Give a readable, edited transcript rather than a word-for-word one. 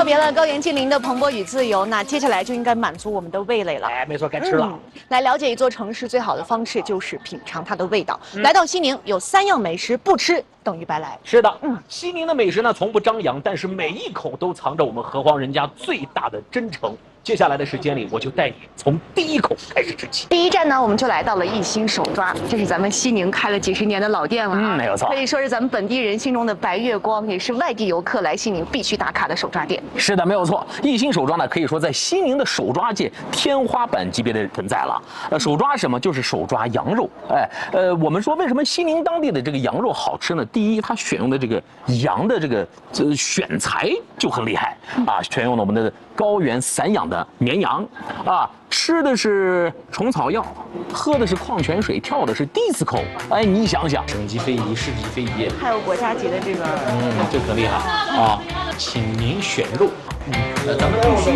告别了高原精灵的蓬勃与自由，那接下来就应该满足我们的味蕾了。 哎，没错，该吃了。 来了解一座城市最好的方式就是品尝它的味道。来到西宁，有3样美食不吃等于白来。 是的，西宁的美食呢从不张扬，但是每一口都藏着我们河黄人家最大的真诚。接下来的时间里，我就带你从第一口开始吃起。 第一站呢，我们就来到了一心手抓，这是咱们西宁开了几十年的老店了啊， 没有错， 可以说是咱们本地人心中的白月光，也是外地游客来西宁必须打卡的手抓店。 是的，没有错，一心手抓呢可以说在西宁的手抓界天花板级别的存在了。手抓什么？就是手抓羊肉。我们说为什么西宁当地的这个羊肉好吃呢？第一，它选用的这个羊的这个选材就很厉害啊，选用了我们的高原散养的绵羊啊，吃的是虫草药，喝的是矿泉水，跳的是迪斯科。哎，你想想，省级非遗、市级非遗， 还有国家级的这个， 这可厉害啊！请您选肉，咱们必须。